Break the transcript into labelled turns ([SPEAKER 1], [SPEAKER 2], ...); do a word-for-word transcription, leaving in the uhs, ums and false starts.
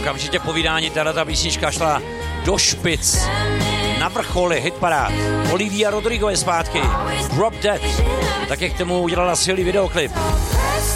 [SPEAKER 1] Okamžitě po vydání tato písnička šla do špic. Na vrcholy hitparád. Olivia Rodrigo je zpátky. Drop Dead. Tak jak tomu udělala skvělý videoklip.